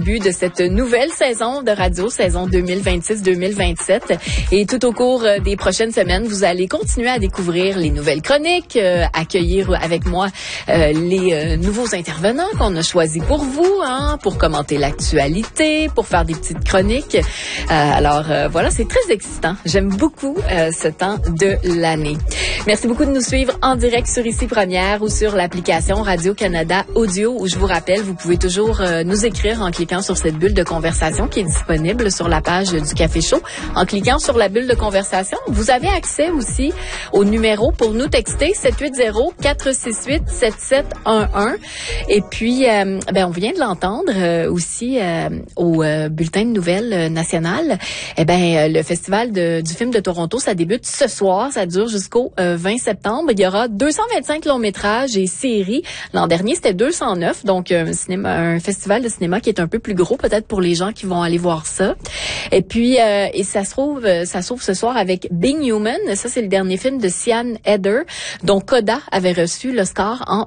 début de cette nouvelle saison de radio, saison 2026-2027. Et tout au cours des prochaines semaines, vous allez continuer à découvrir les nouvelles chroniques, accueillir avec moi les nouveaux intervenants qu'on a choisis pour vous, pour commenter l'actualité, pour faire des petites chroniques. Alors voilà, c'est très excitant. J'aime beaucoup ce temps de l'année. Merci beaucoup de nous suivre en direct sur Ici Première ou sur l'application Radio-Canada Audio, où je vous rappelle, vous pouvez toujours nous écrire en cliquant sur cette bulle de conversation qui est disponible sur la page du Café Chaud. En cliquant sur la bulle de conversation, vous avez accès aussi au numéro pour nous texter 780-468-7711. Et puis, on vient de l'entendre aussi au bulletin de nouvelles national. Le festival du film de Toronto, ça débute ce soir, ça dure jusqu'au 20 septembre. Il y aura 225 longs métrages et séries. L'an dernier, c'était 209, donc un festival de cinéma qui est un peu plus gros peut-être pour les gens qui vont aller voir ça. Et puis, ça s'ouvre ce soir avec Being Human. Ça, c'est le dernier film de Sian Heder, dont Coda avait reçu l'Oscar en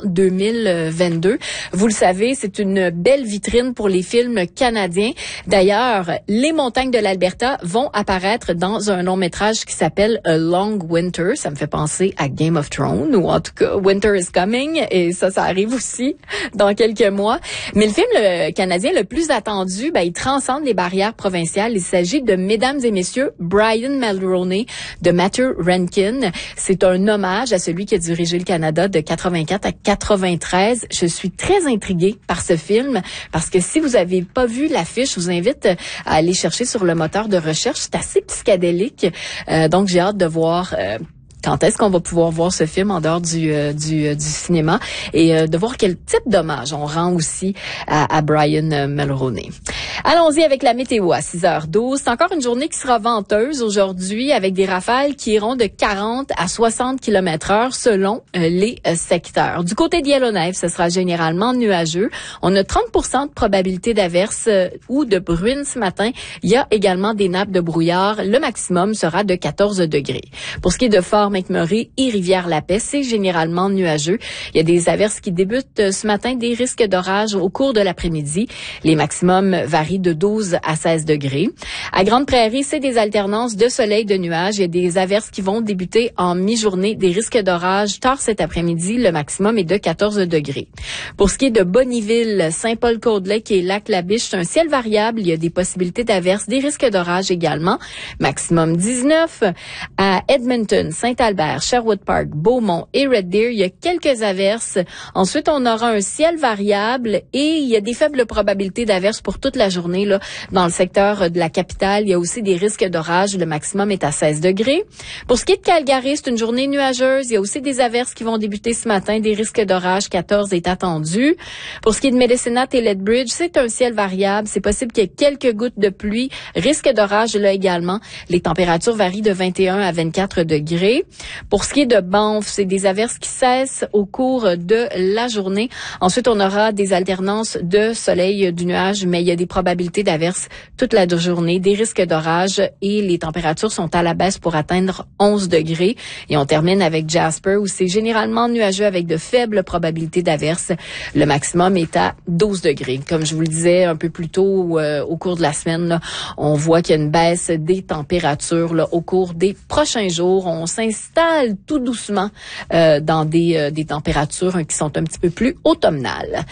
2022. Vous le savez, c'est une belle vitrine pour les films canadiens. D'ailleurs, Les montagnes de l'Alberta vont apparaître dans un long métrage qui s'appelle A Long Winter. Ça me fait penser à Game of Thrones, ou en tout cas Winter is Coming, et ça arrive aussi dans quelques mois. Mais le film canadien le plus attendu, il transcende les barrières provinciales. Il s'agit de Mesdames et Messieurs, Brian Mulroney de Matthew Rankin. C'est un hommage à celui qui a dirigé le Canada de 84 à 93. Je suis très intriguée par ce film parce que si vous avez pas vu l'affiche, je vous invite à aller chercher sur le moteur de recherche. C'est assez psychédélique. Donc, j'ai hâte de voir quand est-ce qu'on va pouvoir voir ce film en dehors du cinéma et de voir quel type d'hommage on rend aussi à Brian Mulroney. Allons-y avec la météo à 6h12. C'est encore une journée qui sera venteuse aujourd'hui avec des rafales qui iront de 40 à 60 km/h selon les secteurs. Du côté de Yellowknife, ce sera généralement nuageux. On a 30% de probabilité d'averse ou de bruine ce matin. Il y a également des nappes de brouillard. Le maximum sera de 14 degrés. Pour ce qui est de Fort McMurray et Rivière-la-Paix, c'est généralement nuageux. Il y a des averses qui débutent ce matin, des risques d'orage au cours de l'après-midi. Les maximums varient de 12 à 16 degrés. À Grande-Prairie, c'est des alternances de soleil, de nuages. Il y a des averses qui vont débuter en mi-journée, des risques d'orage tard cet après-midi. Le maximum est de 14 degrés. Pour ce qui est de Bonnyville, Saint-Paul-Côte-Lake et Lac-La-Biche, c'est un ciel variable. Il y a des possibilités d'averses, des risques d'orage également. Maximum 19. À Edmonton, Saint-Albert, Sherwood Park, Beaumont et Red Deer, il y a quelques averses. Ensuite, on aura un ciel variable et il y a des faibles probabilités d'averses pour toute la journée. Là, dans le secteur de la capitale, il y a aussi des risques d'orage. Le maximum est à 16 degrés. Pour ce qui est de Calgary, c'est une journée nuageuse. Il y a aussi des averses qui vont débuter ce matin. Des risques d'orage, 14 est attendu. Pour ce qui est de Medicine Hat et Lethbridge, c'est un ciel variable. C'est possible qu'il y ait quelques gouttes de pluie. Risque d'orage là également. Les températures varient de 21 à 24 degrés. Pour ce qui est de Banff, c'est des averses qui cessent au cours de la journée. Ensuite, on aura des alternances de soleil, du nuage, mais il y a des probabilités d'averses toute la journée, des risques d'orage et les températures sont à la baisse pour atteindre 11 degrés. Et on termine avec Jasper où c'est généralement nuageux avec de faibles probabilités d'averses. Le maximum est à 12 degrés. Comme je vous le disais un peu plus tôt au cours de la semaine, là, on voit qu'il y a une baisse des températures là, au cours des prochains jours. On s'installe tout doucement dans des températures qui sont un petit peu plus automnales.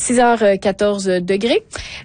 6h14 degrés.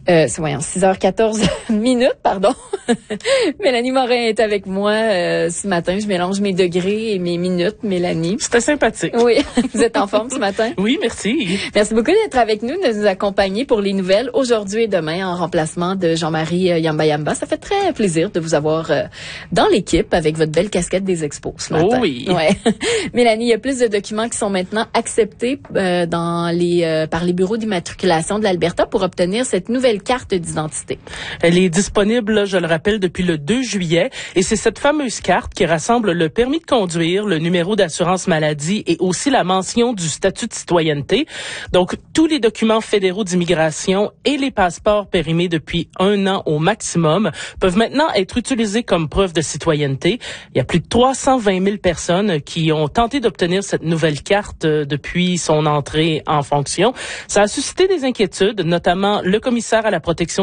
6h14 minutes, pardon. Mélanie Morin est avec moi ce matin. Je mélange mes degrés et mes minutes, Mélanie. C'était sympathique. Oui. Vous êtes en forme ce matin? Oui, merci. Merci beaucoup d'être avec nous, de nous accompagner pour les nouvelles aujourd'hui et demain en remplacement de Jean-Marie Yamba. Ça fait très plaisir de vous avoir dans l'équipe avec votre belle casquette des expos ce matin. Oh oui. Ouais. Mélanie, il y a plus de documents qui sont maintenant acceptés par les bureaux d'immatriculation de l'Alberta pour obtenir cette nouvelle carte d'identité. Elle est disponible, je le rappelle, depuis le 2 juillet et c'est cette fameuse carte qui rassemble le permis de conduire, le numéro d'assurance maladie et aussi la mention du statut de citoyenneté. Donc, tous les documents fédéraux d'immigration et les passeports périmés depuis 1 an au maximum peuvent maintenant être utilisés comme preuve de citoyenneté. Il y a plus de 320 000 personnes qui ont tenté d'obtenir cette nouvelle carte depuis son entrée en fonction. Ça a suscité des inquiétudes, notamment le commissaire à la protection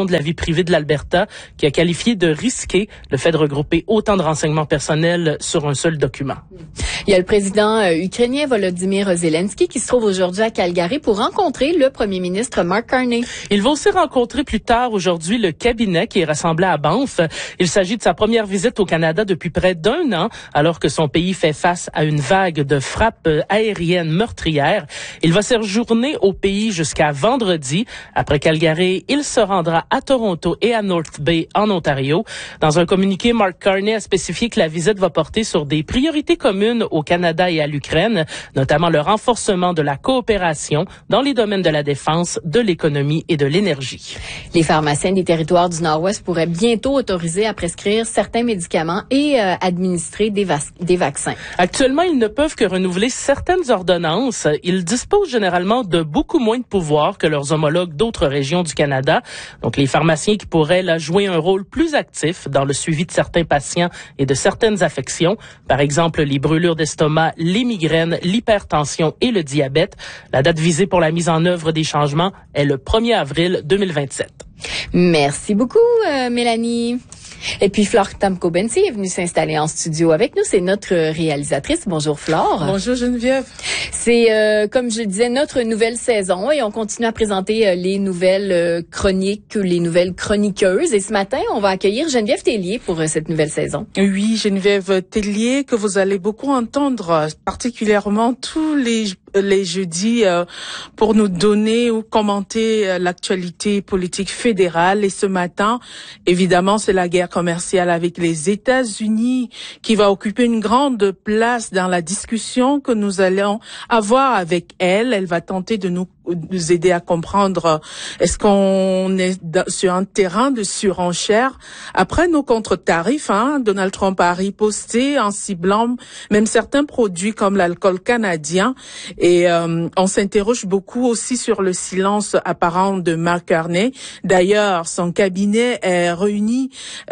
de la vie privée de l'Alberta, qui a qualifié de risqué le fait de regrouper autant de renseignements personnels sur un seul document. Il y a le président ukrainien Volodymyr Zelensky qui se trouve aujourd'hui à Calgary pour rencontrer le premier ministre Mark Carney. Il va aussi rencontrer plus tard aujourd'hui le cabinet qui est rassemblé à Banff. Il s'agit de sa première visite au Canada depuis près d'1 an, alors que son pays fait face à une vague de frappes aériennes meurtrières. Il va séjourner au pays jusqu'à vendredi. Après Calgary, il se rendra à Toronto et à North Bay en Ontario. Dans un communiqué, Mark Carney a spécifié que la visite va porter sur des priorités communes au Canada et à l'Ukraine, notamment le renforcement de la coopération dans les domaines de la défense, de l'économie et de l'énergie. Les pharmaciens des territoires du Nord-Ouest pourraient bientôt autoriser à prescrire certains médicaments et administrer des vaccins. Actuellement, ils ne peuvent que renouveler certaines ordonnances. Ils disposent généralement de beaucoup moins de pouvoir que leurs homologues d'autres régions du Canada. Donc, les pharmaciens qui pourraient là jouer un rôle plus actif dans le suivi de certains patients et de certaines affections, par exemple les brûlures d'estomac, les migraines, l'hypertension et le diabète. La date visée pour la mise en œuvre des changements est le 1er avril 2027. Merci beaucoup, Mélanie. Et puis, Flore Tamko-Bensi est venue s'installer en studio avec nous. C'est notre réalisatrice. Bonjour, Flore. Bonjour, Geneviève. C'est, comme je le disais, notre nouvelle saison et on continue à présenter les nouvelles chroniques, les nouvelles chroniqueuses. Et ce matin, on va accueillir Geneviève Tellier pour cette nouvelle saison. Oui, Geneviève Tellier, que vous allez beaucoup entendre, particulièrement tous les jeudis pour nous donner ou commenter l'actualité politique fédérale. Et ce matin, évidemment, c'est la guerre commerciale avec les États-Unis qui va occuper une grande place dans la discussion que nous allons avoir avec elle. Elle va tenter de nous aider à comprendre est-ce qu'on est sur un terrain de surenchère après nos contre-tarifs. Donald Trump a riposté en ciblant même certains produits comme l'alcool canadien. Et on s'interroge beaucoup aussi sur le silence apparent de Mark Carney. D'ailleurs, son cabinet est réuni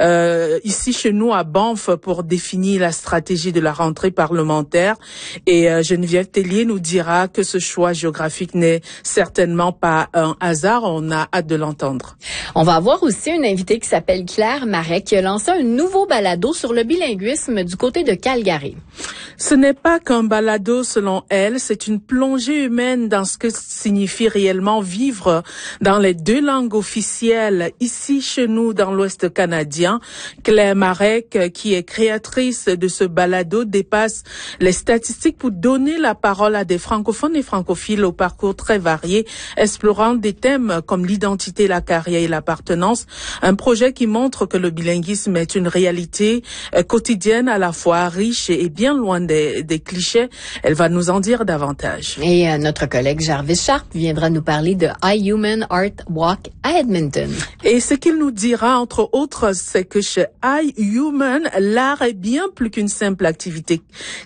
ici chez nous à Banff pour définir la stratégie de la rentrée parlementaire. Et Geneviève Tellier nous dira que ce choix géographique n'est certainement pas un hasard. On a hâte de l'entendre. On va avoir aussi une invitée qui s'appelle Claire Marais qui a lancé un nouveau balado sur le bilinguisme du côté de Calgary. Ce n'est pas qu'un balado selon elle, c'est une plongée humaine dans ce que signifie réellement vivre dans les 2 langues officielles ici chez nous dans l'Ouest canadien. Claire Marek, qui est créatrice de ce balado, dépasse les statistiques pour donner la parole à des francophones et francophiles au parcours très varié, explorant des thèmes comme l'identité, la carrière et l'appartenance. Un projet qui montre que le bilinguisme est une réalité quotidienne à la fois riche et bien loin des clichés. Elle va nous en dire davantage. Et notre collègue Jarvis Sharp viendra nous parler de iHuman Art Walk à Edmonton. Et ce qu'il nous dira, entre autres, c'est que chez iHuman, l'art est bien plus qu'une simple activité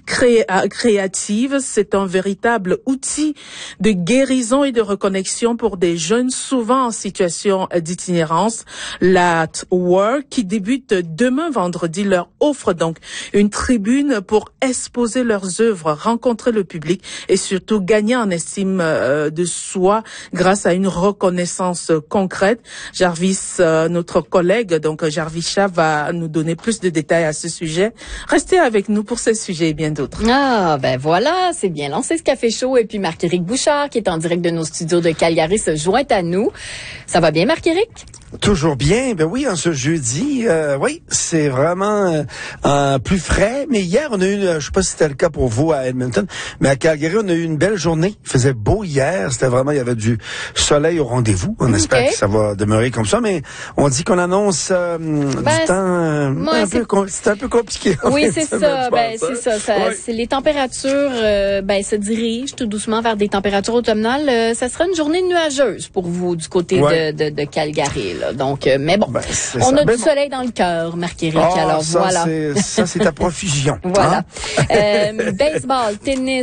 créative. C'est un véritable outil de guérison et de reconnexion pour des jeunes souvent en situation d'itinérance. L'Art Work, qui débute demain vendredi, leur offre donc une tribune pour exposer leurs œuvres, rencontrer le public et surtout gagner en estime de soi grâce à une reconnaissance concrète. Jarvis, notre collègue, donc Jarvis Chat, va nous donner plus de détails à ce sujet. Restez avec nous pour ce sujet et bien d'autres. Ah, ben voilà, c'est bien lancé ce café chaud. Et puis Marc-Éric Bouchard, qui est en direct de nos studios de Calgary, se joint à nous. Ça va bien, Marc-Éric? Toujours bien, ben oui, en ce jeudi, oui, c'est vraiment plus frais. Mais hier, on a eu, je sais pas si c'était le cas pour vous à Edmonton, mais à Calgary, on a eu une belle journée. Il faisait beau hier, c'était vraiment, il y avait du soleil au rendez-vous. On espère que ça va demeurer comme ça, mais on dit qu'on annonce du temps c'est un peu compliqué. Oui, c'est ça. C'est les températures, se dirigent tout doucement vers des températures automnales. Ça sera une journée nuageuse pour vous du côté de Calgary. Là. Donc, mais bon, on a du soleil dans le cœur, Marc-Éric. Alors ça, voilà. Ça, c'est ta profusion. Voilà. Baseball, tennis,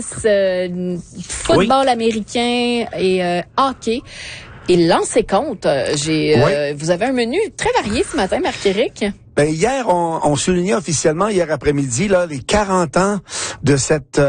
football américain et hockey. Et lancer compte, vous avez un menu très varié ce matin, Marc-Éric. Ben hier, on soulignait officiellement hier après-midi là les 40 ans de cette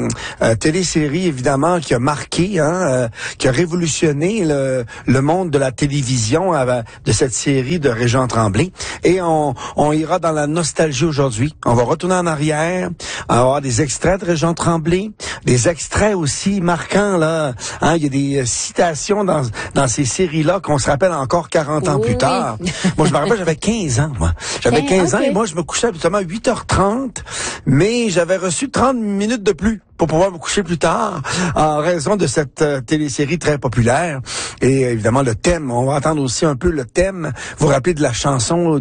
télésérie évidemment qui a marqué, qui a révolutionné le monde de la télévision de cette série de Régent Tremblay. Et on ira dans la nostalgie aujourd'hui. On va retourner en arrière, on va avoir des extraits de Régent Tremblay, des extraits aussi marquants là. Il y a des citations dans ces séries-là qu'on se rappelle encore 40 ans plus tard. Moi, je me rappelle, j'avais 15 ans, moi. J'avais 15 ans et moi, je me couchais habituellement à 8h30, mais j'avais reçu 30 minutes de plus pour pouvoir me coucher plus tard en raison de cette télésérie très populaire. Et évidemment, le thème, on va entendre aussi un peu le thème. Vous vous rappelez de la chanson,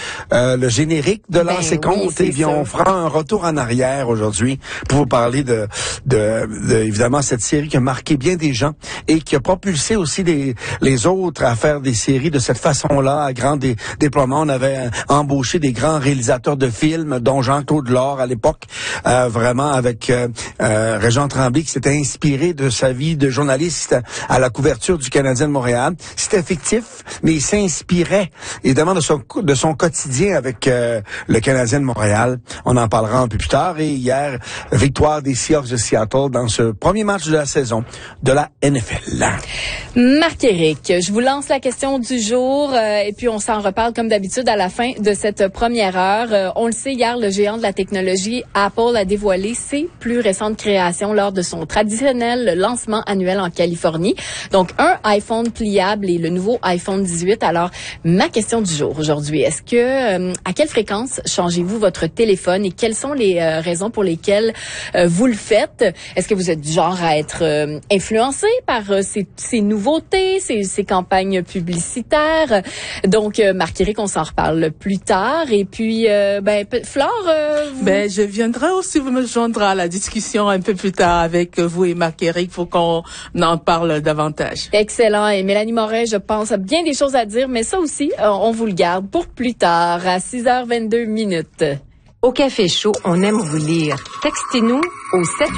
le générique de Lancer Compte? Et bien, on fera un retour en arrière aujourd'hui pour vous parler de évidemment, cette série qui a marqué bien des gens et qui a propulsé aussi les autres à faire des séries de cette façon-là, à grand déploiement. On avait embauché des grands réalisateurs de films, dont Jean-Claude Laure à l'époque, vraiment avec Régent Tremblay, qui s'était inspiré de sa vie de journaliste à la couverture du Canadien de Montréal. C'était fictif, mais il s'inspirait évidemment de son quotidien avec le Canadien de Montréal. On en parlera un peu plus tard. Et hier, victoire des Seahawks de Seattle dans ce premier match de la saison de la NFL. Marc-Éric, je vous lance la question du jour et puis on s'en reparle comme d'habitude à la fin de cette première heure. On le sait, hier, le géant de la technologie Apple a dévoilé ses plus récentes créations lors de son traditionnel lancement annuel en Californie. Donc, un iPhone pliable et le nouveau iPhone 18. Alors, ma question du jour aujourd'hui, est-ce que à quelle fréquence changez-vous votre téléphone et quelles sont les raisons pour lesquelles vous le faites? Est-ce que vous êtes du genre à être influencé par ces nouveautés, ces campagnes publicitaires? Donc, Marc-Éric, on s'en reparle plus tard. Et puis, Flore, je viendrai aussi vous me joindre à la discussion un peu plus tard avec vous et Marc-Éric pour qu'on en parle davantage. Excellent. Et Mélanie Morin, je pense, a bien des choses à dire, mais ça aussi, on vous le garde pour plus tard, à 6h22 minutes. Au Café Chaud, on aime vous lire. Textez-nous au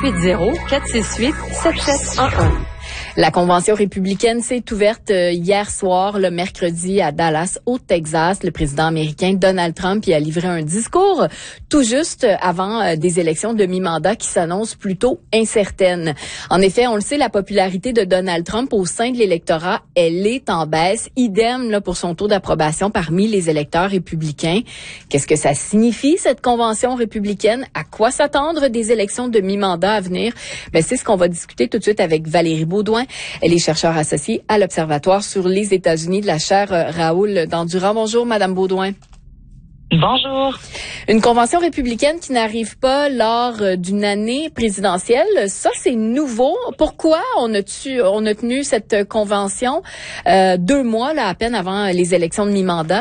780-468-7711. La convention républicaine s'est ouverte hier soir, le mercredi, à Dallas, au Texas. Le président américain Donald Trump y a livré un discours tout juste avant des élections de mi-mandat qui s'annoncent plutôt incertaines. En effet, on le sait, la popularité de Donald Trump au sein de l'électorat, elle est en baisse. Idem là, pour son taux d'approbation parmi les électeurs républicains. Qu'est-ce que ça signifie, cette convention républicaine? À quoi s'attendre des élections de mi-mandat à venir? C'est ce qu'on va discuter tout de suite avec Valérie Beaudoin. Elle est chercheure associée à l'Observatoire sur les États-Unis de la chaire Raoul Dandurand. Bonjour, Madame Beaudoin. Bonjour. Une convention républicaine qui n'arrive pas lors d'une année présidentielle, ça c'est nouveau. Pourquoi on a tenu cette convention 2 mois là, à peine avant les élections de mi-mandat?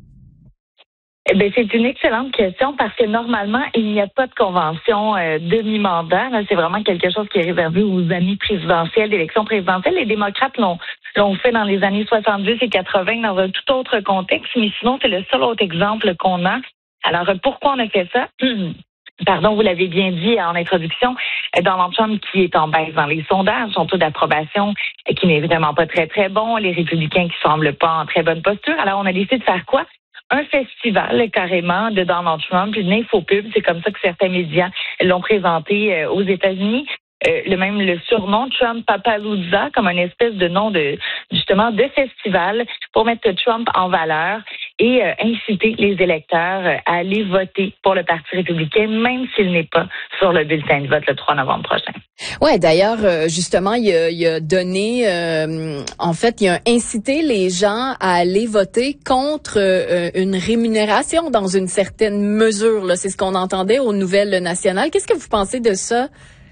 C'est une excellente question parce que normalement, il n'y a pas de convention de mi-mandat. C'est vraiment quelque chose qui est réservé aux années présidentielles, d'élections présidentielles. Les démocrates l'ont fait dans les années 70 et 80 dans un tout autre contexte, mais sinon, c'est le seul autre exemple qu'on a. Alors, pourquoi on a fait ça? Pardon, vous l'avez bien dit en introduction, Donald Trump qui est en baisse dans les sondages, son taux d'approbation qui n'est vraiment pas très, très bon, les républicains qui semblent pas en très bonne posture. Alors, on a décidé de faire quoi? Un festival carrément de Donald Trump, une infopub, c'est comme ça que certains médias l'ont présenté aux États-Unis. Le surnom Trumpapalooza comme une espèce de nom de festival pour mettre Trump en valeur et inciter les électeurs à aller voter pour le Parti républicain, même s'il n'est pas sur le bulletin de vote le 3 novembre prochain. Ouais, d'ailleurs, justement, il a donné, il a incité les gens à aller voter contre une rémunération dans une certaine mesure. Là, c'est ce qu'on entendait aux nouvelles nationales. Qu'est-ce que vous pensez de ça?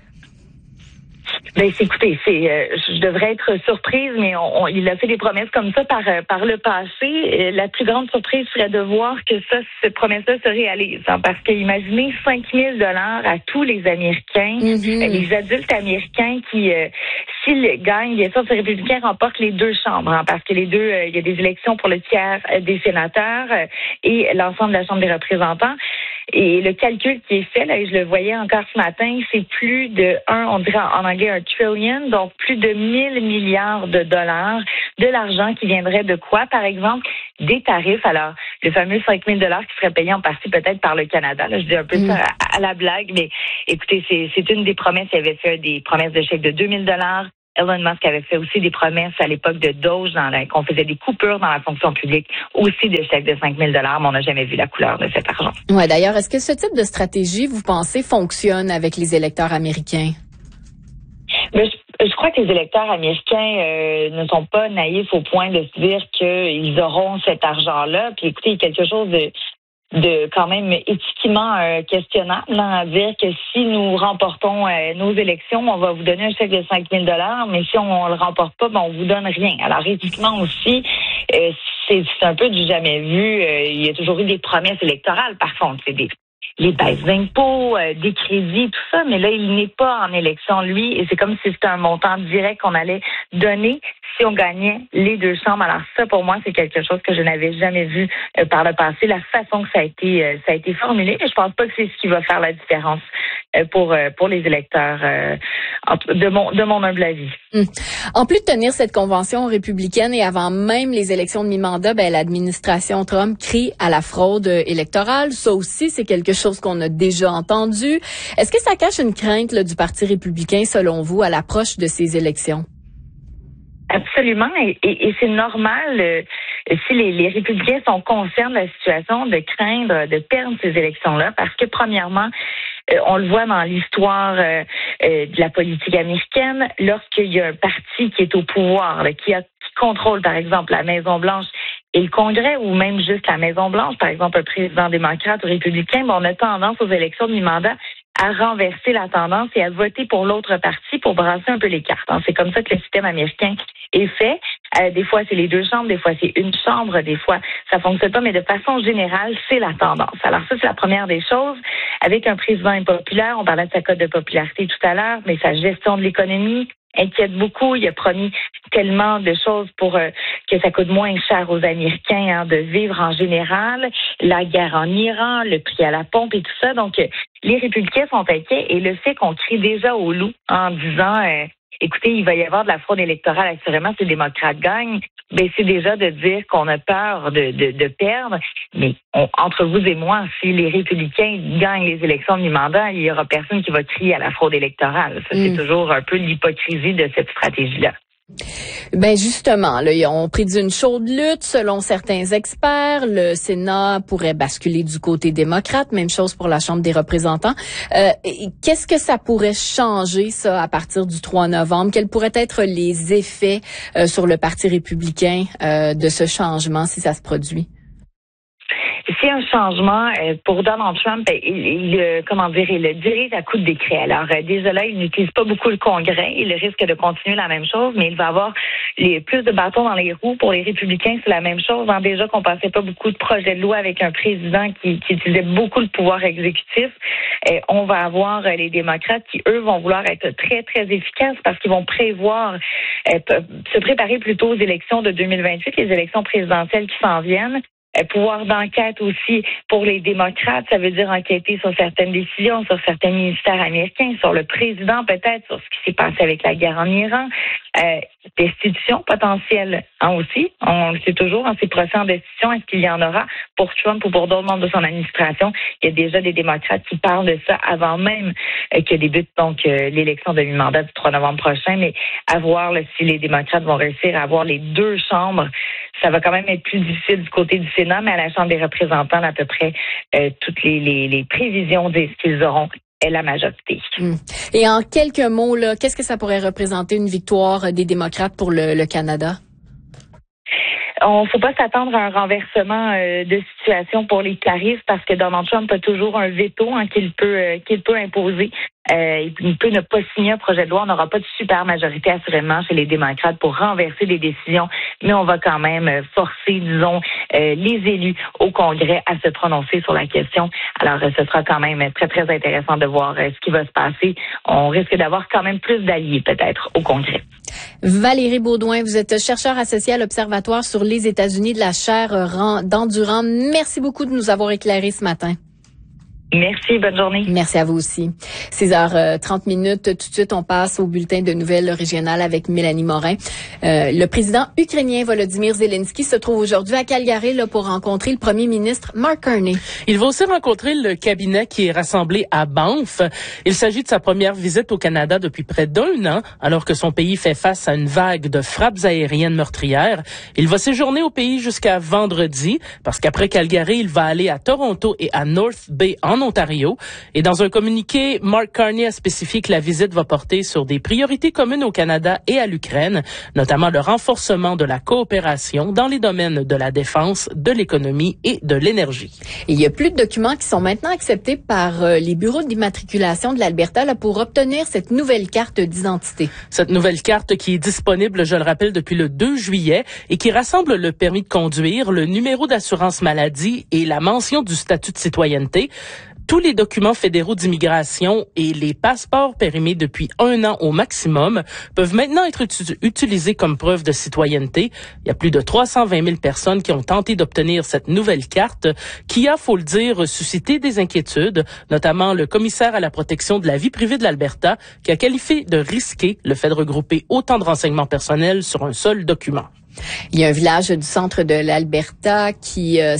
Écoutez, je devrais être surprise, mais il a fait des promesses comme ça par le passé. La plus grande surprise serait de voir que cette promesse-là se réalise, parce que imaginez $5,000 à tous les Américains, les adultes américains qui, s'ils gagnent, bien sûr, ces républicains remportent les 2 chambres, parce que les deux, il y a des élections pour le tiers des sénateurs et l'ensemble de la Chambre des représentants. Et le calcul qui est fait, là, et je le voyais encore ce matin, c'est plus de on dirait en anglais un trillion, donc plus de 1 000 milliards de dollars, de l'argent qui viendrait de quoi, par exemple? Des tarifs. Alors, le fameux 5 000 $ qui serait payé en partie peut-être par le Canada. Là, je dis un peu ça à la blague, mais écoutez, c'est une des promesses. Il avait fait des promesses de chèque de 2 000 $. Elon Musk avait fait aussi des promesses à l'époque de Doge, qu'on faisait des coupures dans la fonction publique, aussi de chèques de 5 000 $, mais on n'a jamais vu la couleur de cet argent. Ouais, d'ailleurs, est-ce que ce type de stratégie, vous pensez, fonctionne avec les électeurs américains? Mais je crois que les électeurs américains ne sont pas naïfs au point de se dire qu'ils auront cet argent-là. Puis écoutez, il y a quelque chose de quand même éthiquement questionnable, à dire que si nous remportons nos élections, on va vous donner un chèque de 5 000 $, mais si on le remporte pas, on vous donne rien. Alors éthiquement aussi, c'est un peu du jamais vu. Il y a toujours eu des promesses électorales, par contre, c'est les baisses d'impôts, des crédits, tout ça, mais là, il n'est pas en élection, lui, et c'est comme si c'était un montant direct qu'on allait donner si on gagnait les deux chambres. Alors ça, pour moi, c'est quelque chose que je n'avais jamais vu par le passé, la façon que ça a été formulé, et je pense pas que c'est ce qui va faire la différence pour les électeurs, de mon humble avis. En plus de tenir cette convention républicaine et avant même les élections de mi-mandat, l'administration Trump crie à la fraude électorale. Ça aussi, c'est quelque chose qu'on a déjà entendu. Est-ce que ça cache une crainte là, du Parti républicain, selon vous, à l'approche de ces élections? Absolument, et c'est normal si les républicains sont conscients de la situation, de craindre de perdre ces élections-là, parce que premièrement, on le voit dans l'histoire de la politique américaine, lorsqu'il y a un parti qui est au pouvoir, qui contrôle par exemple la Maison-Blanche et le Congrès, ou même juste la Maison-Blanche, par exemple un président démocrate ou républicain, on a tendance aux élections de mi-mandat à renverser la tendance et à voter pour l'autre parti pour brasser un peu les cartes. C'est comme ça que le système américain est fait. Des fois, c'est les deux chambres, des fois, c'est une chambre, des fois, ça fonctionne pas, mais de façon générale, c'est la tendance. Alors ça, c'est la première des choses. Avec un président impopulaire, on parlait de sa cote de popularité tout à l'heure, mais sa gestion de l'économie inquiète beaucoup. Il a promis tellement de choses pour que ça coûte moins cher aux Américains de vivre en général. La guerre en Iran, le prix à la pompe et tout ça. Donc, les républicains sont inquiets et le fait qu'on crie déjà au loup en disant écoutez, il va y avoir de la fraude électorale assurément si les démocrates gagnent, c'est déjà de dire qu'on a peur de perdre. Mais entre vous et moi, si les républicains gagnent les élections de mi-mandat, il y aura personne qui va crier à la fraude électorale. Ça, c'est toujours un peu l'hypocrisie de cette stratégie-là. Justement, là, ils ont pris d'une chaude lutte. Selon certains experts, le Sénat pourrait basculer du côté démocrate. Même chose pour la Chambre des représentants. Qu'est-ce que ça pourrait changer, ça, à partir du 3 novembre? Quels pourraient être les effets sur le Parti républicain de ce changement, si ça se produit? C'est un changement pour Donald Trump. Il le dirige à coup de décret. Alors déjà là, il n'utilise pas beaucoup le Congrès. Il risque de continuer la même chose, mais il va avoir plus de bâtons dans les roues. Pour les républicains, c'est la même chose. Déjà qu'on passait pas beaucoup de projets de loi avec un président qui utilisait beaucoup le pouvoir exécutif. On va avoir les démocrates qui, eux, vont vouloir être très, très efficaces parce qu'ils vont prévoir, se préparer plutôt aux élections de 2028, les élections présidentielles qui s'en viennent. Pouvoir d'enquête aussi pour les démocrates, ça veut dire enquêter sur certaines décisions, sur certains ministères américains, sur le président peut-être, sur ce qui s'est passé avec la guerre en Iran, destitution potentielle aussi. On le sait toujours, en ces procès en destitution, est-ce qu'il y en aura pour Trump ou pour d'autres membres de son administration? Il y a déjà des démocrates qui parlent de ça avant même que débute donc l'élection de mi-mandat du 3 novembre prochain, mais à voir si les démocrates vont réussir à avoir les deux chambres. Ça va quand même être plus difficile du côté du Sénat, mais à la Chambre des représentants, à peu près toutes les prévisions disent qu'ils auront la majorité. Et en quelques mots, là, qu'est-ce que ça pourrait représenter une victoire des démocrates pour le Canada? On ne faut pas s'attendre à un renversement de situation pour les caristes parce que Donald Trump a toujours un veto qu'il peut imposer. Il peut ne pas signer un projet de loi. On n'aura pas de super majorité assurément chez les démocrates pour renverser des décisions, mais on va quand même forcer, disons, les élus au Congrès à se prononcer sur la question. Alors, ce sera quand même très, très intéressant de voir ce qui va se passer. On risque d'avoir quand même plus d'alliés peut-être au Congrès. Valérie Baudouin, vous êtes chercheure associée à l'Observatoire sur les États-Unis de la chaire d'Endurant. Merci beaucoup de nous avoir éclairé ce matin. Merci, bonne journée. Merci à vous aussi. 6h30. Tout de suite, on passe au bulletin de nouvelles régionales avec Mélanie Morin. Le président ukrainien Volodymyr Zelensky se trouve aujourd'hui à Calgary pour rencontrer le premier ministre Mark Carney. Il va aussi rencontrer le cabinet qui est rassemblé à Banff. Il s'agit de sa première visite au Canada depuis près d'1 an, alors que son pays fait face à une vague de frappes aériennes meurtrières. Il va séjourner au pays jusqu'à vendredi, parce qu'après Calgary, il va aller à Toronto et à North Bay en Ontario. Et dans un communiqué, Mark Carney a spécifié que la visite va porter sur des priorités communes au Canada et à l'Ukraine, notamment le renforcement de la coopération dans les domaines de la défense, de l'économie et de l'énergie. Il y a plus de documents qui sont maintenant acceptés par les bureaux d'immatriculation de l'Alberta pour obtenir cette nouvelle carte d'identité. Cette nouvelle carte qui est disponible, je le rappelle, depuis le 2 juillet et qui rassemble le permis de conduire, le numéro d'assurance maladie et la mention du statut de citoyenneté. Tous les documents fédéraux d'immigration et les passeports périmés depuis 1 an au maximum peuvent maintenant être utilisés comme preuve de citoyenneté. Il y a plus de 320 000 personnes qui ont tenté d'obtenir cette nouvelle carte qui a, faut le dire, suscité des inquiétudes, notamment le commissaire à la protection de la vie privée de l'Alberta qui a qualifié de risqué le fait de regrouper autant de renseignements personnels sur un seul document. Il y a un village du centre de l'Alberta qui il y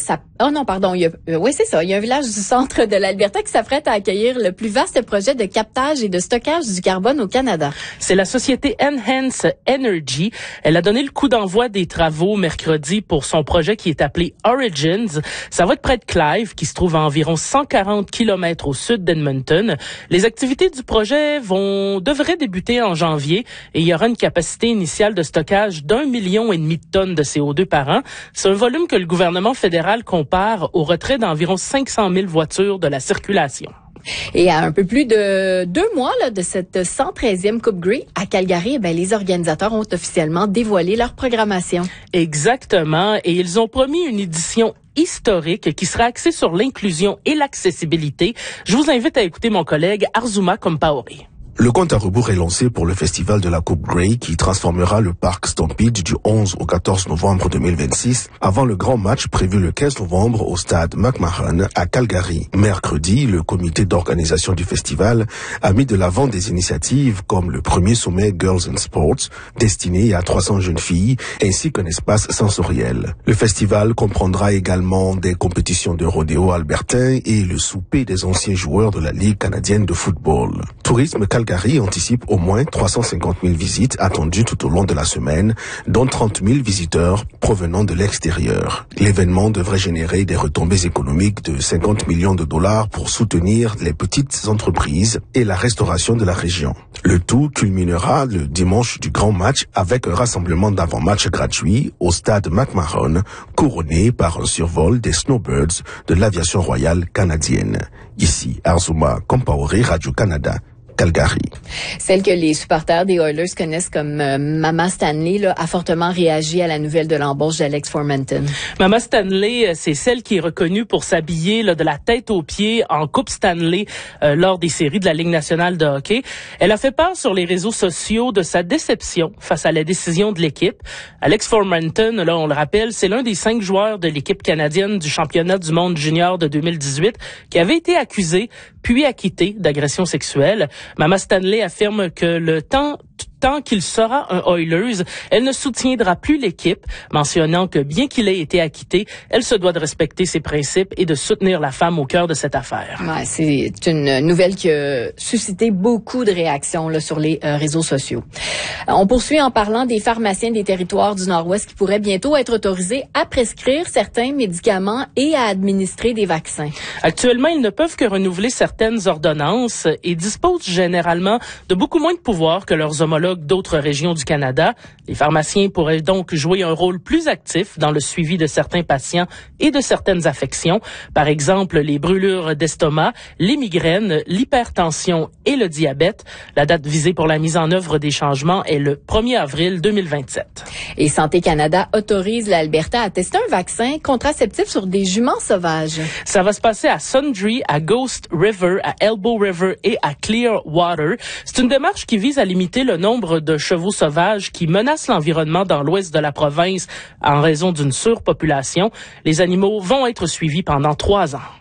a un village du centre de l'Alberta qui s'apprête à accueillir le plus vaste projet de captage et de stockage du carbone au Canada. C'est la société Enhance Energy. Elle a donné le coup d'envoi des travaux mercredi pour son projet qui est appelé Origins. Ça va être près de Clive, qui se trouve à environ 140 km au sud d'Edmonton. Les activités du projet devraient débuter en janvier et il y aura une capacité initiale de stockage d'1,5 million de tonnes de CO2 par an. C'est un volume que le gouvernement fédéral compare au retrait d'environ 500 000 voitures de la circulation. Et à un peu plus de 2 mois de cette 113e Coupe Grey à Calgary, les organisateurs ont officiellement dévoilé leur programmation. Exactement. Et ils ont promis une édition historique qui sera axée sur l'inclusion et l'accessibilité. Je vous invite à écouter mon collègue Arzuma Compaoré. Le compte à rebours est lancé pour le festival de la Coupe Grey qui transformera le parc Stampede du 11 au 14 novembre 2026 avant le grand match prévu le 15 novembre au stade McMahon à Calgary. Mercredi, le comité d'organisation du festival a mis de l'avant des initiatives comme le premier sommet Girls in Sports destiné à 300 jeunes filles ainsi qu'un espace sensoriel. Le festival comprendra également des compétitions de rodéo albertain et le souper des anciens joueurs de la Ligue canadienne de football. Tourisme Calgary anticipe au moins 350 000 visites attendues tout au long de la semaine, dont 30 000 visiteurs provenant de l'extérieur. L'événement devrait générer des retombées économiques de 50 millions de dollars pour soutenir les petites entreprises et la restauration de la région. Le tout culminera le dimanche du grand match avec un rassemblement d'avant-match gratuit au stade McMahon, couronné par un survol des Snowbirds de l'aviation royale canadienne. Ici, Arzuma Compaoré, Radio-Canada. Calgary. Celle que les supporters des Oilers connaissent comme Mama Stanley a fortement réagi à la nouvelle de l'embauche d'Alex Formenton. Mama Stanley, c'est celle qui est reconnue pour s'habiller de la tête aux pieds en Coupe Stanley lors des séries de la Ligue nationale de hockey. Elle a fait part sur les réseaux sociaux de sa déception face à la décision de l'équipe. Alex Formenton, on le rappelle, c'est l'un des 5 joueurs de l'équipe canadienne du championnat du monde junior de 2018 qui avait été accusé puis acquitté d'agression sexuelle. Mama Stanley affirme que le temps qu'il sera un Oilers, elle ne soutiendra plus l'équipe, mentionnant que bien qu'il ait été acquitté, elle se doit de respecter ses principes et de soutenir la femme au cœur de cette affaire. Ouais, c'est une nouvelle qui a suscité beaucoup de réactions sur les réseaux sociaux. On poursuit en parlant des pharmaciens des territoires du Nord-Ouest qui pourraient bientôt être autorisés à prescrire certains médicaments et à administrer des vaccins. Actuellement, ils ne peuvent que renouveler certaines ordonnances et disposent généralement de beaucoup moins de pouvoir que leurs homologues d'autres régions du Canada. Les pharmaciens pourraient donc jouer un rôle plus actif dans le suivi de certains patients et de certaines affections. Par exemple, les brûlures d'estomac, les migraines, l'hypertension et le diabète. La date visée pour la mise en œuvre des changements est le 1er avril 2027. Et Santé Canada autorise l'Alberta à tester un vaccin contraceptif sur des juments sauvages. Ça va se passer à Sundre, à Ghost River, à Elbow River et à Clearwater. C'est une démarche qui vise à limiter le nombre de chevaux sauvages qui menacent l'environnement dans l'ouest de la province en raison d'une surpopulation. Les animaux vont être suivis pendant 3 ans.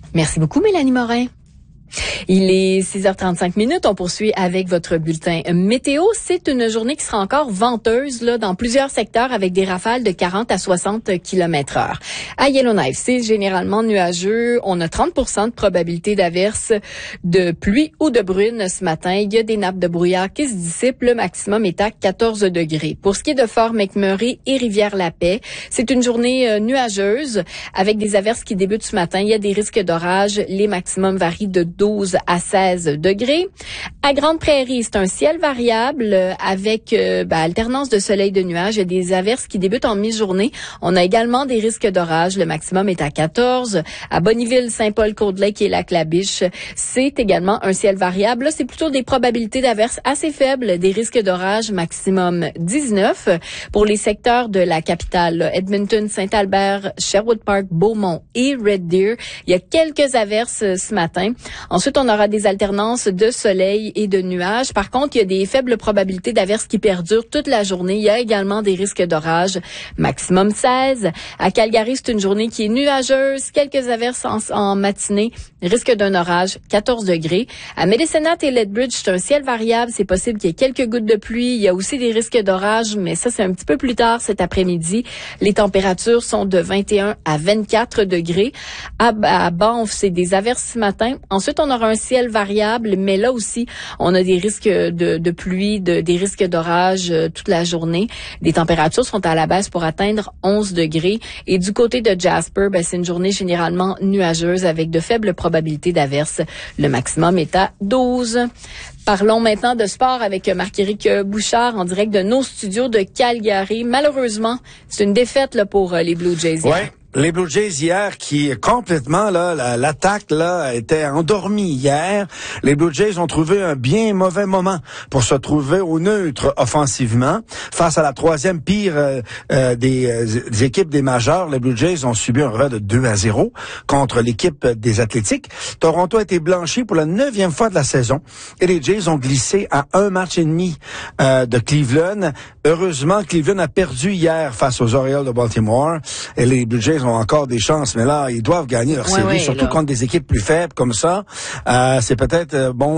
Merci beaucoup, Mélanie Morin. Il est 6h35. On poursuit avec votre bulletin météo. C'est une journée qui sera encore venteuse là dans plusieurs secteurs avec des rafales de 40 à 60 km/h. À Yellowknife, c'est généralement nuageux. On a 30% de probabilité d'averse, de pluie ou de bruine ce matin. Il y a des nappes de brouillard qui se dissipent. Le maximum est à 14 degrés. Pour ce qui est de Fort McMurray et Rivière-la-Paix, c'est une journée nuageuse avec des averses qui débutent ce matin. Il y a des risques d'orage. Les maximums varient de 12 à 16 degrés. À Grande-Prairie, c'est un ciel variable avec alternance de soleil et de nuages. Il y a des averses qui débutent en mi-journée. On a également des risques d'orage. Le maximum est à 14. À Bonnyville, Saint-Paul-Côte-Lake et Lac-La-Biche, c'est également un ciel variable. Là, c'est plutôt des probabilités d'averses assez faibles, des risques d'orage maximum 19. Pour les secteurs de la capitale, Edmonton, Saint-Albert, Sherwood Park, Beaumont et Red Deer, il y a quelques averses ce matin. Ensuite, on aura des alternances de soleil et de nuages. Par contre, il y a des faibles probabilités d'averses qui perdurent toute la journée. Il y a également des risques d'orage, maximum 16. À Calgary, c'est une journée qui est nuageuse, quelques averses en matinée, risque d'un orage, 14 degrés. À Medicine Hat et Lethbridge, c'est un ciel variable. C'est possible qu'il y ait quelques gouttes de pluie. Il y a aussi des risques d'orage, mais ça, c'est un petit peu plus tard cet après-midi. Les températures sont de 21 à 24 degrés. À Banff, c'est des averses ce matin. Ensuite, on aura un ciel variable, mais là aussi, on a des risques de pluie, des risques d'orage toute la journée. Les températures sont à la baisse pour atteindre 11 degrés. Et du côté de Jasper, c'est une journée généralement nuageuse avec de faibles probabilités d'averses. Le maximum est à 12. Parlons maintenant de sport avec Marc-Éric Bouchard en direct de nos studios de Calgary. Malheureusement, c'est une défaite là, pour les Blue Jays. Ouais. Les Blue Jays hier qui complètement l'attaque était endormie hier. Les Blue Jays ont trouvé un bien mauvais moment pour se trouver au neutre offensivement face à la troisième pire des équipes des majeurs. Les Blue Jays ont subi un revers de 2-0 contre l'équipe des Athletics. Toronto a été blanchi pour la 9e fois de la saison et les Jays ont glissé à un match et demi de Cleveland. Heureusement, Cleveland a perdu hier face aux Orioles de Baltimore et les Blue Jays ont encore des chances, mais là, ils doivent gagner leur série, surtout contre des équipes plus faibles comme ça. C'est peut-être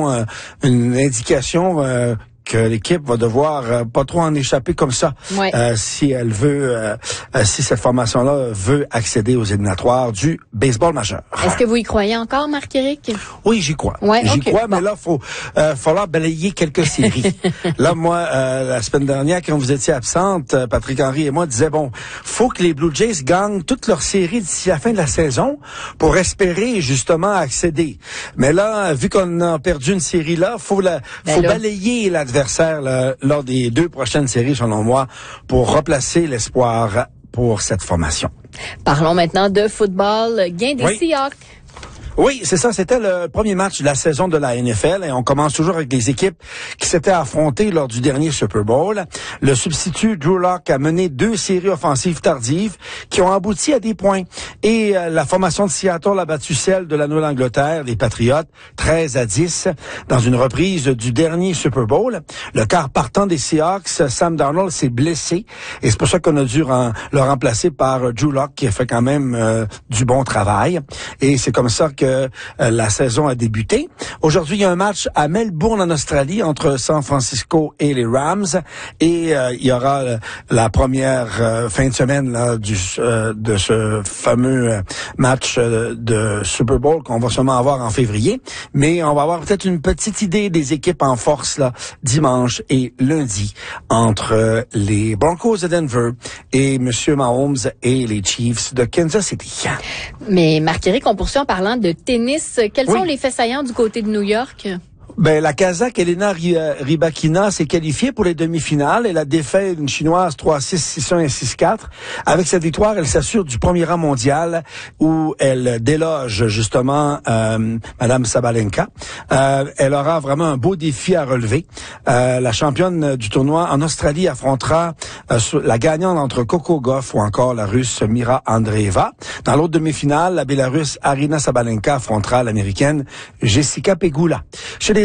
une indication que l'équipe va devoir pas trop en échapper comme ça si elle veut si cette formation-là veut accéder aux éliminatoires du baseball majeur. Est-ce que vous y croyez encore, Marc-Éric? Oui, j'y crois. Ouais, j'y crois, mais là, falloir balayer quelques séries. Là, moi, la semaine dernière, quand vous étiez absente, Patrick Henry et moi disaient, faut que les Blue Jays gagnent toutes leurs séries d'ici la fin de la saison pour espérer justement accéder. Mais là, vu qu'on a perdu une série là, faut balayer l'adversaire lors des 2 prochaines séries, selon moi, pour replacer l'espoir pour cette formation. Parlons maintenant de football. Gain des Seahawks. Oui, c'est ça. C'était le premier match de la saison de la NFL et on commence toujours avec les équipes qui s'étaient affrontées lors du dernier Super Bowl. Le substitut Drew Lock a mené 2 séries offensives tardives qui ont abouti à des points. Et la formation de Seattle a battu celle de la Nouvelle-Angleterre, les Patriots, 13-10 dans une reprise du dernier Super Bowl. Le quart partant des Seahawks, Sam Darnold, s'est blessé et c'est pour ça qu'on a dû le remplacer par Drew Lock qui a fait quand même du bon travail. Et c'est comme ça que la saison a débuté. Aujourd'hui, il y a un match à Melbourne, en Australie, entre San Francisco et les Rams. Et il y aura la première fin de semaine de ce fameux match de Super Bowl qu'on va sûrement avoir en février. Mais on va avoir peut-être une petite idée des équipes en force dimanche et lundi entre les Broncos de Denver et M. Mahomes et les Chiefs de Kansas City. Mais Marc-Éric, on poursuit en parlant de tennis. Quels sont les faits saillants du côté de New York? La Kazakh Elena Rybakina s'est qualifiée pour les demi-finales. Elle a défait une Chinoise 3-6, 6-1 et 6-4. Avec cette victoire, elle s'assure du premier rang mondial où elle déloge justement Madame Sabalenka. Elle aura vraiment un beau défi à relever. La championne du tournoi en Australie affrontera la gagnante entre Coco Gauff ou encore la Russe Mira Andreeva. Dans l'autre demi-finale, la Bélarusse Arina Sabalenka affrontera l'Américaine Jessica Pegula. Chez les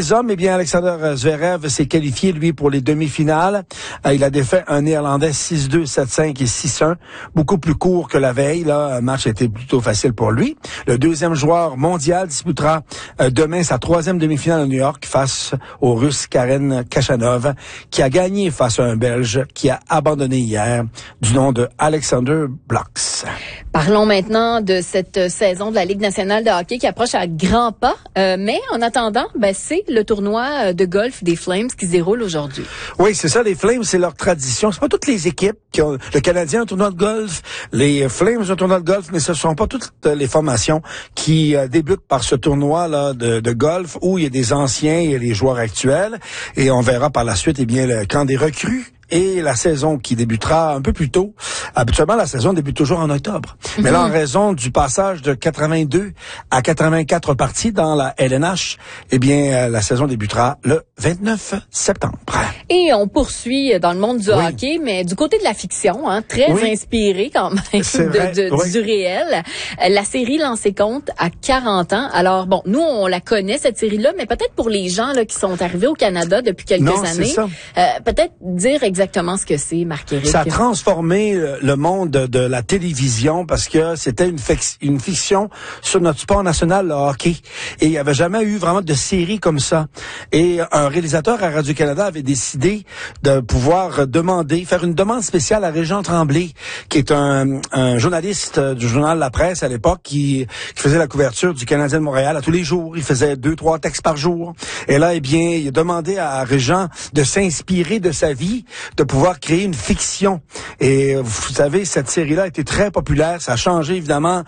les hommes, eh bien, Alexander Zverev s'est qualifié, lui, pour les demi-finales. Il a défait un Néerlandais 6-2, 7-5 et 6-1. Beaucoup plus court que la veille, là. Un match était plutôt facile pour lui. Le deuxième joueur mondial disputera demain sa troisième demi-finale à New York face au Russe Karen Khachanov, qui a gagné face à un Belge qui a abandonné hier, du nom de Alexander Blocks. Parlons maintenant de cette saison de la Ligue nationale de hockey qui approche à grands pas. Mais en attendant, c'est le tournoi de golf des Flames qui se déroule aujourd'hui. Oui, c'est ça, les Flames, c'est leur tradition. C'est pas toutes les équipes qui ont... Le Canadien a un tournoi de golf, les Flames ont un tournoi de golf, mais ce sont pas toutes les formations qui débutent par ce tournoi-là de golf où il y a des anciens et les joueurs actuels. Et on verra par la suite, le camp des recrues et la saison qui débutera un peu plus tôt. Habituellement, la saison débute toujours en octobre. Mais là, en raison du passage de 82 à 84 parties dans la LNH, la saison débutera le 29 septembre. Et on poursuit dans le monde du hockey, mais du côté de la fiction, très inspiré quand même du réel. La série Lancez compte à 40 ans. Alors, nous, on la connaît, cette série-là, mais peut-être pour les gens là qui sont arrivés au Canada depuis quelques années, peut-être dire exactement ce que c'est, Marc-Éric. Ça a transformé le monde de la télévision parce que c'était une fiction sur notre sport national, le hockey. Et il n'y avait jamais eu vraiment de série comme ça. Et un réalisateur à Radio-Canada avait décidé de pouvoir faire une demande spéciale à Régent Tremblay, qui est un journaliste du journal La Presse à l'époque, qui faisait la couverture du Canadien de Montréal à tous les jours. Il faisait 2-3 textes par jour. Et là, il a demandé à Régent de s'inspirer de sa vie, de pouvoir créer une fiction. Et vous savez, cette série-là a été très populaire. Ça a changé, évidemment,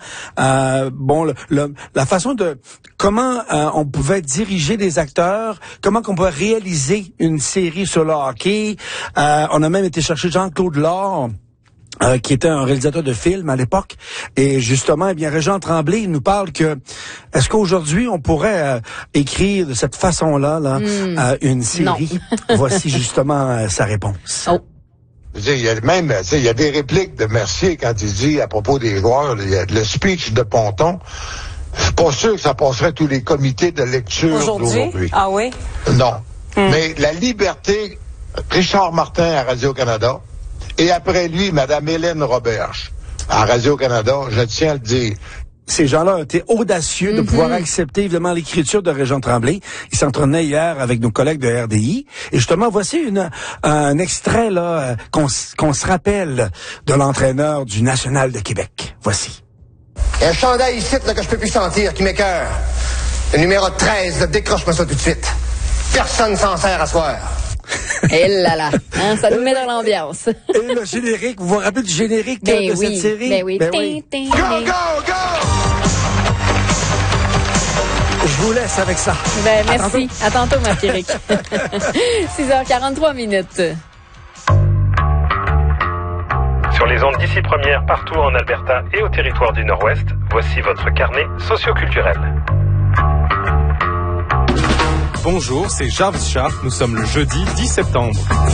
la façon de comment on pouvait diriger des acteurs, comment qu'on pouvait réaliser une série sur le hockey. On a même été chercher Jean-Claude Laure, qui était un réalisateur de films à l'époque. Et justement, Régent Tremblay nous parle que est-ce qu'aujourd'hui on pourrait écrire de cette façon-là une série? Voici justement sa réponse. Il y a des répliques de Mercier quand il dit à propos des joueurs, il y a le speech de Ponton. Je suis pas sûr que ça passerait tous les comités de lecture d'aujourd'hui. Ah oui? Non. Mais la liberté, Richard Martin à Radio-Canada, et après lui, Mme Hélène Roberge à Radio-Canada, je tiens à le dire. Ces gens-là ont été audacieux de pouvoir accepter, évidemment, l'écriture de Régent Tremblay. Ils s'entretenaient hier avec nos collègues de RDI. Et justement, voici un extrait là qu'on se rappelle de l'entraîneur du National de Québec. Voici. Il y a un chandail ici là, que je peux plus sentir, qui m'écoeure. Le numéro 13, là, décroche-moi ça tout de suite. Personne s'en sert à soir. Et là, ça nous met dans l'ambiance. Et le générique, vous vous rappelez du générique de cette série? Ben oui. Go, go, go! Je vous laisse avec ça. Merci. À tantôt, Marc-Éric. 6h43 minutes. Sur les ondes d'ici première, partout en Alberta et au territoire du Nord-Ouest, voici votre carnet socioculturel. Bonjour, c'est Jarvis Sharp, nous sommes le jeudi 10 septembre.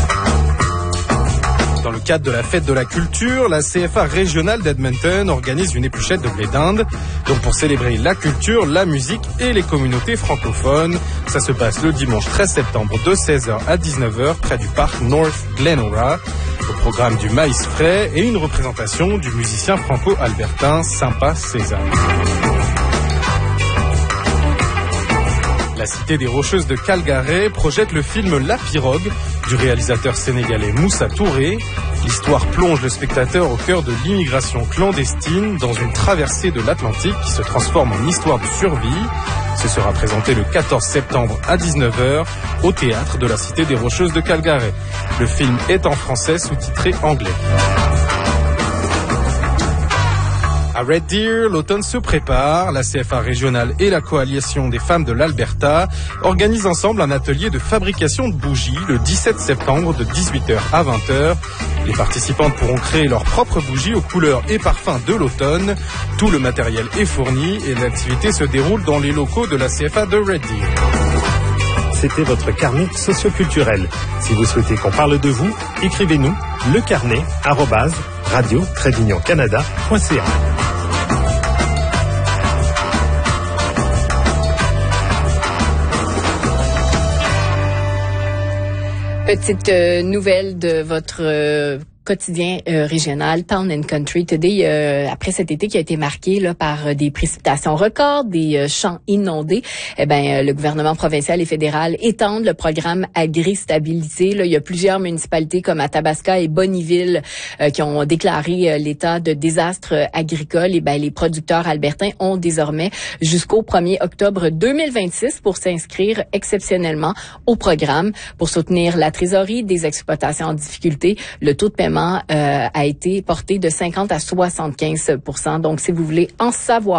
Dans le cadre de la fête de la culture, la CFA régionale d'Edmonton organise une épluchette de blé d'Inde, donc pour célébrer la culture, la musique et les communautés francophones. Ça se passe le dimanche 13 septembre de 16h à 19h près du parc North Glenora. Au programme du maïs frais et une représentation du musicien franco-albertain Sympa César. La cité des Rocheuses de Calgary projette le film La Pirogue du réalisateur sénégalais Moussa Touré. L'histoire plonge le spectateur au cœur de l'immigration clandestine dans une traversée de l'Atlantique qui se transforme en histoire de survie. Ce sera présenté le 14 septembre à 19h au théâtre de la cité des Rocheuses de Calgary. Le film est en français sous-titré anglais. À Red Deer, l'automne se prépare. La CFA régionale et la coalition des femmes de l'Alberta organisent ensemble un atelier de fabrication de bougies le 17 septembre de 18h à 20h. Les participantes pourront créer leurs propres bougies aux couleurs et parfums de l'automne. Tout le matériel est fourni et l'activité se déroule dans les locaux de la CFA de Red Deer. C'était votre carnet socioculturel. Si vous souhaitez qu'on parle de vous, écrivez-nous lecarnet@radio-canada.ca. Petite nouvelle de votre quotidien régional, Town and Country Today, après cet été qui a été marqué là par des précipitations records, des champs inondés, le gouvernement provincial et fédéral étendent le programme Agri-stabilité. Là, il y a plusieurs municipalités comme Athabasca et Bonnyville qui ont déclaré l'état de désastre agricole. Et les producteurs albertains ont désormais jusqu'au 1er octobre 2026 pour s'inscrire exceptionnellement au programme pour soutenir la trésorerie des exploitations en difficulté. Le taux de paiement a été porté de 50 à 75 %. Donc, si vous voulez en savoir